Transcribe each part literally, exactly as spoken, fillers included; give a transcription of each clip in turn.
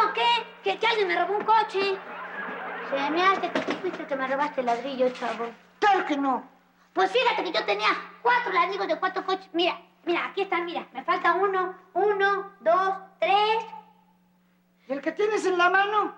qué? ¿Que, que alguien me robó un coche? Se me hace que tú fuiste que me robaste el ladrillo, chavo. Claro que no. Pues fíjate que yo tenía cuatro ladrillos de cuatro coches. Mira, mira, aquí están, mira. Me falta uno, uno, dos, tres. ¿Y el que tienes en la mano?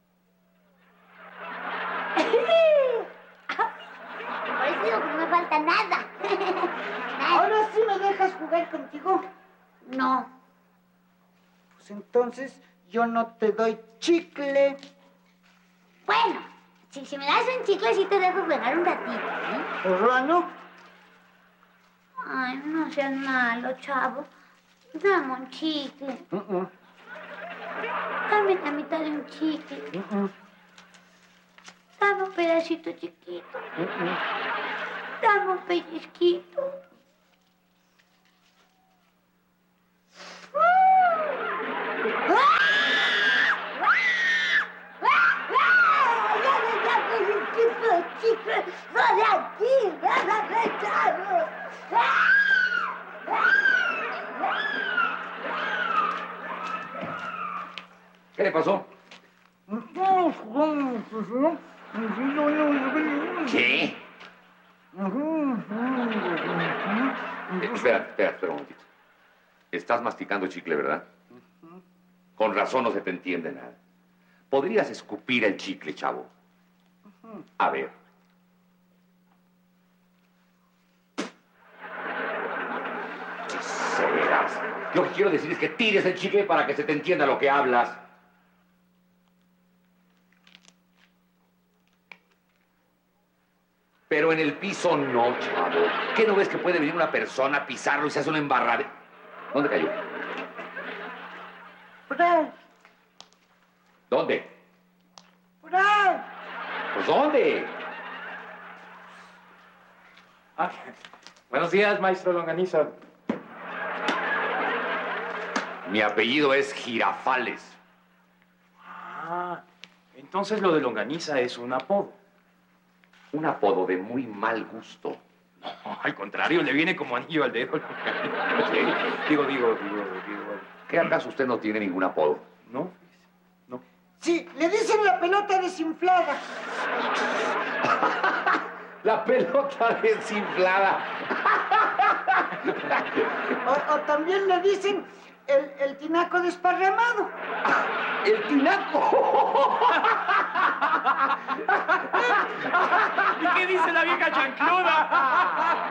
Por eso digo que no me falta nada. ¿Ahora sí me dejas jugar contigo? No. Pues entonces yo no te doy chicle. Bueno, si, si me das un chicle, sí te dejo jugar un ratito, ¿eh? ¿Ahora no? Ay, no seas malo, chavo. Dame un chicle. Uh -uh. Dame la mitad de un chicle. Uh -uh. Dame un pedacito chiquito. Uh -uh. Dame un pellizquito. ¿Qué le pasó? ¿Qué? Eh, espera, espera, espera un momentito. Estás masticando chicle, ¿verdad? Con razón no se te entiende nada. ¿Podrías escupir el chicle, chavo? A ver. Si serás. Lo que quiero decir es que tires el chicle para que se te entienda lo que hablas. Pero en el piso no, chavo. ¿Qué no ves que puede venir una persona, pisarlo y se hace una embarrada? ¿Dónde cayó? Por ahí. ¿Dónde? Por ahí. ¿Pues dónde? Ah, buenos días, maestro Longaniza. Mi apellido es Girafales. Ah, entonces lo de Longaniza es un apodo. Un apodo de muy mal gusto. No, al contrario, le viene como anillo al dedo. ¿Sí? Digo, digo, digo, digo. ¿Qué acaso usted no tiene ningún apodo? No, no. Sí, le dicen la pelota desinflada. La pelota desinflada. O, o también le dicen el, el tinaco desparramado. ¡El tinaco! ¿Y qué dice la vieja chancluda?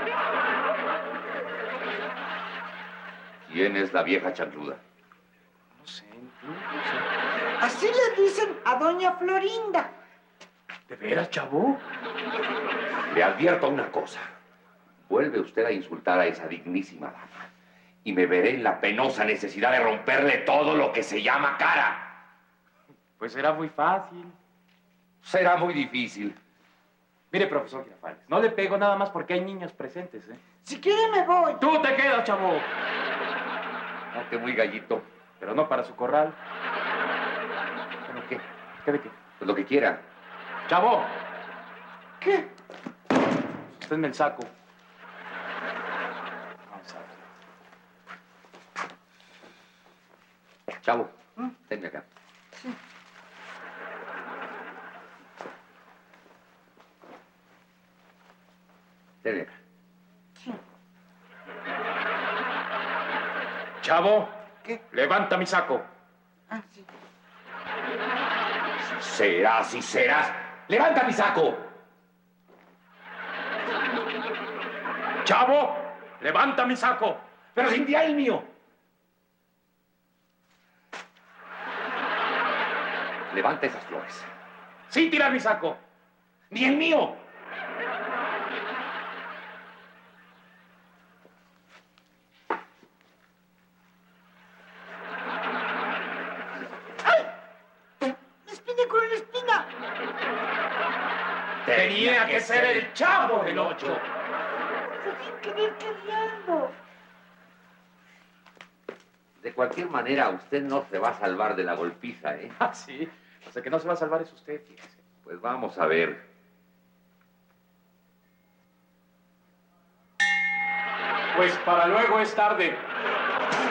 ¿Quién es la vieja chancluda? No sé, no, no sé. Así le dicen a doña Florinda. ¿De veras, chavo? Le advierto una cosa. Vuelve usted a insultar a esa dignísima dama y me veré en la penosa necesidad de romperle todo lo que se llama cara. Pues será muy fácil. Será muy difícil. Mire, profesor Girafales, no le pego nada más porque hay niños presentes, ¿eh? Si quiere me voy. ¡Tú te quedas, chavo! Date muy gallito. Pero no para su corral. ¿Pero qué? ¿Qué de qué? Pues lo que quiera. ¡Chavo! ¿Qué? Sosténme el saco. Vamos a ver. Chavo, tenme acá. Sí. Tenme acá. Sí. Chavo, ¿Qué? levanta mi saco. Ah, sí. Si serás, si serás. ¡Levanta mi saco! Chavo, levanta mi saco. Pero sin día el mío. Levanta esas flores. Sin tirar mi saco. ¡Ni el mío! ¡Espina con la espina! Tenía que ser el Chavo del Ocho. Sin querer queriendo. De cualquier manera, usted no se va a salvar de la golpiza, ¿eh? Ah, sí. O sea, que no se va a salvar es usted, fíjese. Pues vamos a ver. Pues para luego es tarde.